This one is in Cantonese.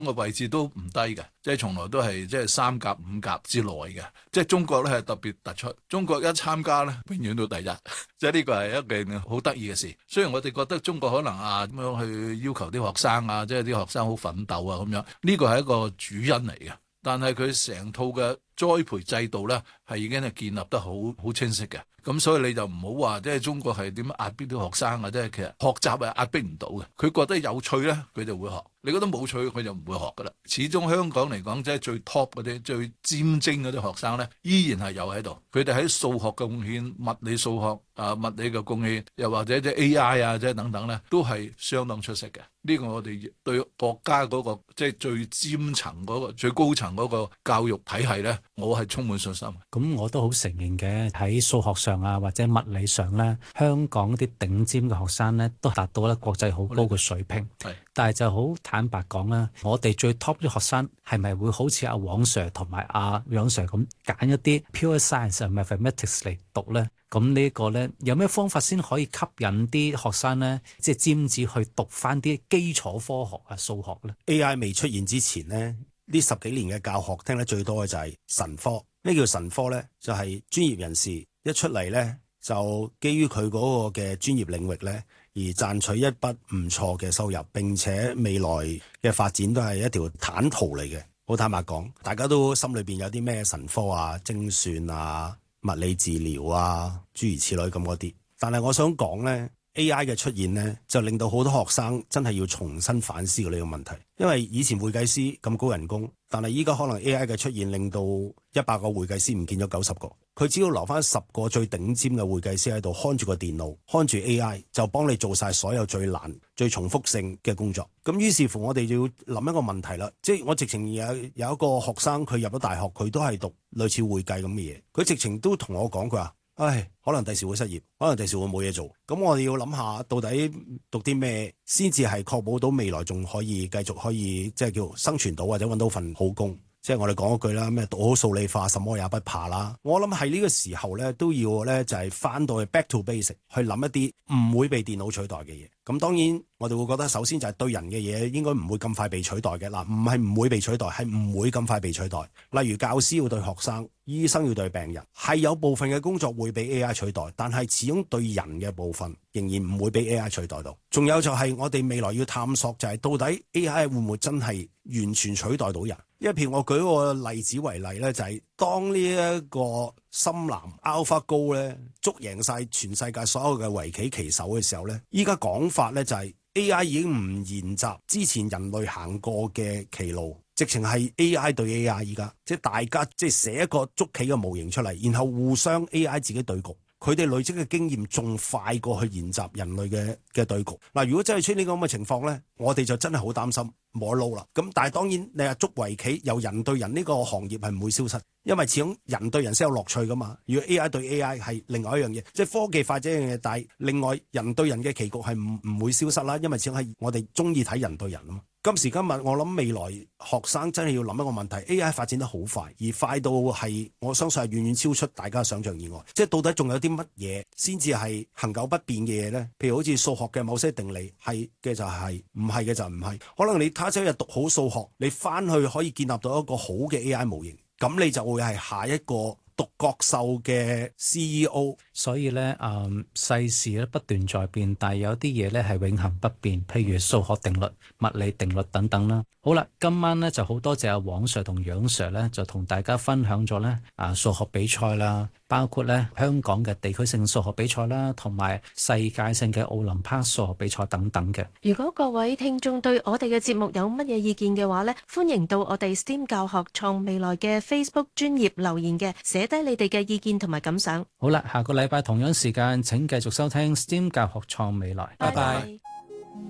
個位置都唔低嘅，即係從來都係即係3甲5甲之內嘅。即係中國咧係特別突出，中國一參加咧永遠都第一，即係呢個係一件好得意嘅事。雖然我哋覺得中國可能咁樣去要求啲學生即係啲學生好奮鬥咁樣，呢個係一個主因嚟嘅。但係佢成套嘅栽培制度咧係已經係建立得好清晰嘅。咁所以你就唔好話即係中國係點樣壓迫啲學生即係其實學習係壓迫唔到嘅。佢覺得有趣咧，佢就會學；你覺得冇趣，佢就唔會學噶啦。始終香港嚟講，即係最 top 嗰啲、最尖精嗰啲學生咧，依然係有喺度。佢哋喺數學嘅貢獻、物理數學物理嘅貢獻，又或者即係 AI 即係等等咧，都係相當出色嘅。呢個我哋對國家嗰個即係最尖層嗰個、最高層嗰個教育體系咧，我係充滿信心。 咁我都好承認嘅，喺數學上或者物理上咧，香港啲頂尖嘅學生咧都達到咧國際好高嘅水平。但係就好坦白講啦，我哋最 top 啲學生係咪會好似阿黃 Sir 同埋阿楊 Sir 咁揀一啲 pure science and mathematics 嚟讀咧？咁呢個咧有咩方法先可以吸引啲學生咧，即係尖子去讀翻啲基礎科學數學咧 ？AI 未出現之前咧，呢10幾年嘅教學聽得最多嘅就係神科。咩叫神科咧？就係專業人士一出嚟咧，就基於佢嗰個嘅專業領域咧，而賺取一筆唔錯嘅收入，並且未來嘅發展都係一條坦途嚟嘅。好坦白講，大家都心裏邊有啲咩神科精算物理治療諸如此類咁嗰啲。但係我想講咧，AI 嘅出現咧，就令到好多學生真係要重新反思呢個問題。因為以前會計師咁高人工，但係依家可能 AI 嘅出現，令到100個會計師唔見咗90個。佢只要留翻10個最頂尖嘅會計師喺度，看住個電腦，看住 AI， 就幫你做晒所有最難、最重複性嘅工作。咁於是乎，我哋就要諗一個問題啦。即係我直情有一個學生，佢入咗大學，佢都係讀類似會計咁嘅嘢。佢直情都同我講，佢話：可能第時會失業，可能第時會冇嘢做。咁我哋要諗下，到底讀啲咩先至係確保到未來仲可以繼續可以即係叫生存到，或者揾到份好工。即係我哋講嗰句啦，咩讀好數理化，什麼也不怕啦。我諗係呢個時候咧，都要咧就係翻到去 back to basic， 去諗一啲唔會被電腦取代嘅嘢。咁當然我哋會覺得，首先就係對人嘅嘢應該唔會咁快被取代嘅。嗱，唔係唔會被取代，係唔會咁快被取代。例如教師要對學生，醫生要對病人，係有部分嘅工作會被 AI 取代，但係始終對人嘅部分仍然唔會被 AI 取代到。仲有就係我哋未來要探索，就係到底 AI 會唔會真係完全取代到人？因為譬如我舉個例子為例咧，就係當呢一個深藍 AlphaGo 咧捉贏晒全世界所有嘅圍棋棋手嘅時候咧，依家講法咧就係 AI 已經唔沿襲之前人類行過嘅棋路，直情係 AI 對 AI。依家即係大家即係寫一個捉棋嘅模型出嚟，然後互相 AI 自己對局。佢哋累積嘅經驗仲快過去研習人類嘅對局。嗱，如果真係出呢個咁嘅情況咧，我哋就真係好擔心冇得撈啦。咁但係當然你話捉圍棋由人對人呢個行業係唔會消失，因為始終人對人先有樂趣噶嘛。如果 AI 對 AI 係另外一樣嘢，即係科技發展一樣嘢，但係另外人對人嘅棋局係唔會消失啦，因為始終係我哋中意睇人對人啊嘛。今時今日我諗未來學生真係要諗一個問題， AI 發展得好快，而快到係我相信係遠遠超出大家想象以外。即係到底仲有啲乜嘢先至係恆久不變嘅嘢呢？譬如好似數學嘅某些定理，係嘅就係，唔係嘅就唔係。可能你他朝一日讀好數學，你翻去可以建立到一個好嘅 AI 模型，咁你就會係下一個獨角獸嘅 CEO。 所以咧，世事咧不斷在變，但係有啲嘢咧係永恆不變，譬如數學定律、物理定律等等啦。好啦，今晚咧就好多謝阿黃 Sir 同楊 Sir 咧，就同大家分享咗咧數學比賽啦，包括咧香港嘅地區性數學比賽啦，同埋世界性嘅奧林匹克數學比賽等等嘅。 如果各位聽眾對我哋嘅節目有乜嘢意見嘅話咧，歡迎到我哋 STEM 教學創未來嘅 Facebook 專頁留言嘅，寫低你哋嘅意見同埋感想。 好啦，下個禮拜同樣時間請繼續收聽 STEM 教學創未來。拜拜。